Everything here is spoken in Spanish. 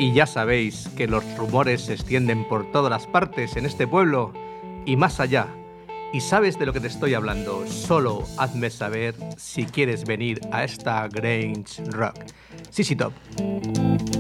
Y ya sabéis que los rumores se extienden por todas las partes en este pueblo y más allá. Y sabes de lo que te estoy hablando, solo hazme saber si quieres venir a esta Grange Rock. Sí, sí, top.